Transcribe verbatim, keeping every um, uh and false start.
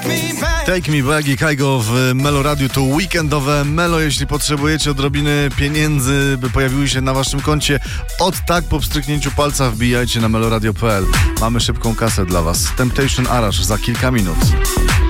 Take Me Back i Kaigo w Melo Radio to weekendowe Melo. Jeśli potrzebujecie odrobiny pieniędzy, by pojawiły się na waszym koncie, od tak po pstryknięciu palca wbijajcie na meloradio kropka p l. Mamy szybką kasę dla was. Temptation Arash za kilka minut.